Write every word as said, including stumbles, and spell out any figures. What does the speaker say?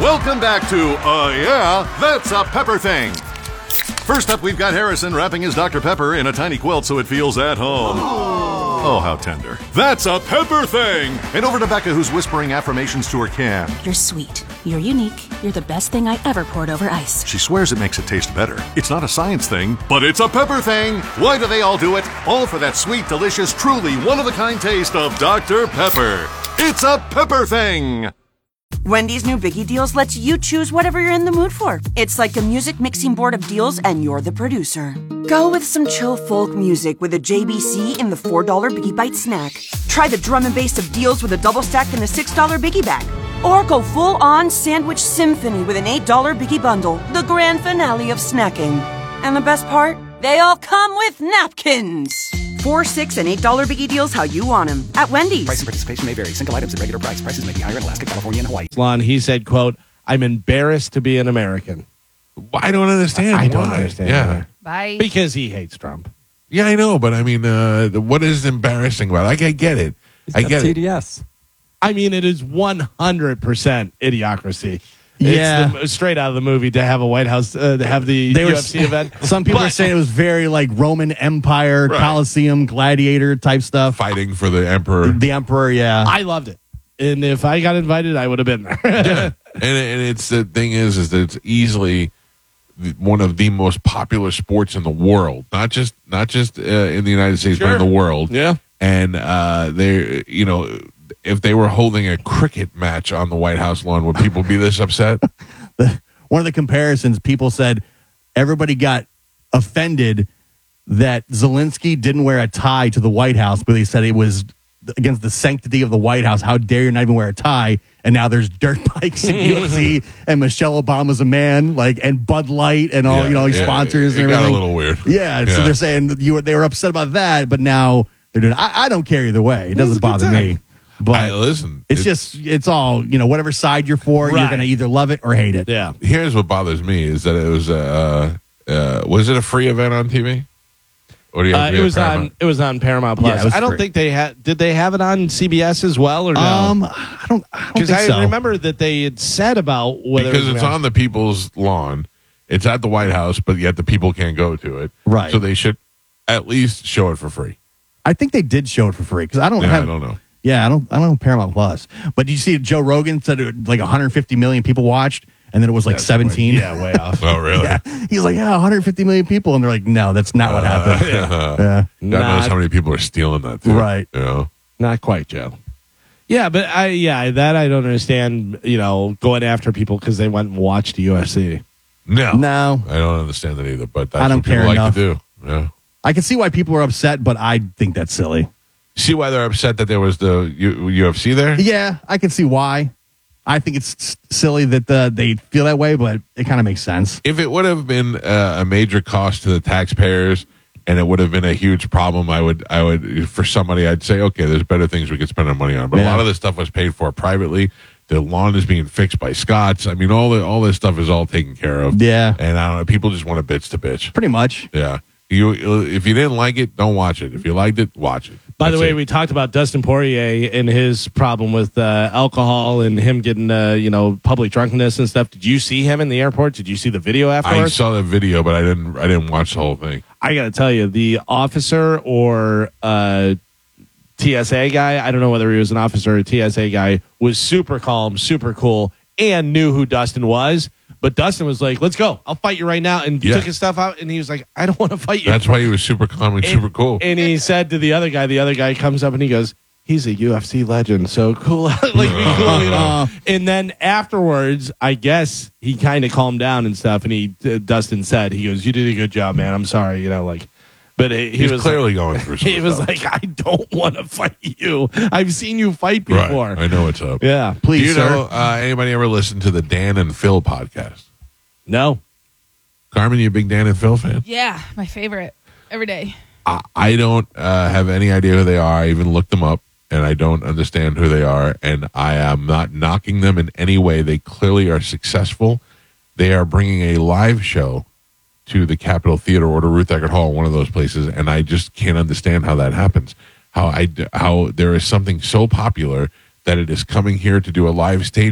Welcome back to Uh Yeah, That's a Pepper Thing. First up, we've got Harrison wrapping his Doctor Pepper in a tiny quilt so it feels at home. Oh, how tender. That's a Pepper Thing! And over to Becca, who's whispering affirmations to her can. You're sweet. You're unique. You're the best thing I ever poured over ice. She swears it makes it taste better. It's not a science thing, but it's a pepper thing. Why do they all do it? All for that sweet, delicious, truly one-of-a-kind taste of Doctor Pepper. It's a Pepper Thing! Wendy's new Biggie Deals lets you choose whatever you're in the mood for. It's like a music mixing board of deals, and you're the producer. Go with some chill folk music with a J B C in the four dollar Biggie Bite snack. Try the drum and bass of deals with a double stack in the six dollar Biggie Bag. Or go full-on sandwich symphony with an eight dollar Biggie Bundle, the grand finale of snacking. And the best part? They all come with napkins. Four, six, and eight dollar Biggie Deals how you want them at Wendy's. Price and participation may vary. Single items at regular price. Prices may be higher in Alaska, California, and Hawaii. Salon, he said, quote, I'm embarrassed to be an American. I don't understand. I don't why. understand. Yeah. Either. Bye. Because he hates Trump. Yeah, I know, but I mean, uh, what is embarrassing about it? Like, I get it. He's I got get T it. D S. I mean, it is one hundred percent idiocracy. Yeah. It's the, straight out of the movie to have a White House, uh, to have the They U were- F C event. Some people But- are saying it was very like Roman Empire, Right. Colosseum, gladiator type stuff. Fighting for the emperor. The emperor, yeah. I loved it. And if I got invited, I would have been there. Yeah. And, and it's the thing is, is that it's easily the- one of the most popular sports in the world, not just not just uh, in the United States, but Sure. in the world. Yeah. And uh, they, you know, if they were holding a cricket match on the White House lawn, would people be this upset? The, one of the comparisons, people said everybody got offended that Zelensky didn't wear a tie to the White House, but they said it was against the sanctity of the White House. How dare you not even wear a tie? And now there's dirt bikes in U F C, and Michelle Obama's a man, like, and Bud Light and all, Yeah, you know, yeah, sponsors it and got everything. a little weird. Yeah, so Yeah. they're saying that you were, they were upset about that, but now they're doing. I, I don't care either way. It doesn't It's a good bother time. me. But I, listen, it's just it's all, you know, whatever side you're for, you're Right. going to either love it or hate it. Yeah. here's what bothers me is that it was uh, uh, was it a free event on T V? Or do you have Uh, to it be was at on. Paramount? It was on Paramount Plus. Yeah, it was I don't free. think they had. Did they have it on C B S as well or no? Um, I don't. I don't Because think I so. remember that they had said about whether Because it was it's gonna- on the people's lawn. It's at the White House, but yet the people can't go to it. Right. So they should at least show it for free. I think they did show it for free because I don't Yeah, have. I don't know. Yeah, I don't. I don't have Paramount Plus. But did you see Joe Rogan said it, like one hundred fifty million people watched, and then it was like seventeen. Yeah, way off. Oh, really? Yeah. He's like, yeah, one hundred fifty million people, and they're like, no, that's not what happened. yeah. Yeah. God knows Not- how many people are stealing that, too. Right. You know? Not quite, Joe. Yeah, but I yeah that I don't understand. You know, going after people because they went and watched the U F C. No. No, I don't understand that either, but that's I don't what people care like enough. to do. Yeah. I can see why people are upset, but I think that's silly. See why they're upset that there was the U- UFC there? Yeah, I can see why. I think it's s- silly that uh, they feel that way, but it kind of makes sense. If it would have been uh, a major cost to the taxpayers and it would have been a huge problem, I would, I would, for somebody, I'd say, okay, there's better things we could spend our money on. But a Yeah. lot of this stuff was paid for privately. The lawn is being fixed by Scots. I mean, all the, all this stuff is all taken care of. Yeah. And I don't know, people just want to bitch to bitch. Pretty much. Yeah. You, if you didn't like it, don't watch it. If you liked it, watch it. By the That's way, it. we talked about Dustin Poirier and his problem with uh, alcohol and him getting, uh, you know, public drunkenness and stuff. Did you see him in the airport? Did you see the video I afterwards? saw the video, but I didn't. I didn't watch the whole thing. I got to tell you, the officer or uh, T S A guy, I don't know whether he was an officer or a T S A guy, was super calm, super cool, and knew who Dustin was. But Dustin was like, let's go. I'll fight you right now. And Yeah. took his stuff out. And he was like, I don't want to fight you. That's why he was super calm and, And- super cool. And he said to the other guy, the other guy comes up and he goes, he's a U F C legend. So cool. like, be cool, you know? And then afterwards, I guess he kind of calmed down and stuff. And he, uh, Dustin said, he goes, you did a good job, man. I'm sorry. You know, like, but he, he He's was clearly like, going through some he was stuff. like, I don't want to fight you. I've seen you fight Right. before. I know what's up. Yeah. Do Please, you sir. know uh, anybody ever listen to the Dan and Phil podcast? No. Carmen, you a big Dan and Phil fan? Yeah, my favorite every day. I, I don't uh, have any idea who they are. I even looked them up, and I don't understand who they are. And I am not knocking them in any way. They clearly are successful. They are bringing a live show to the Capitol Theater or to Ruth Eckerd Hall, one of those places, and I just can't understand how that happens. How I how there is something so popular that it is coming here to do a live stage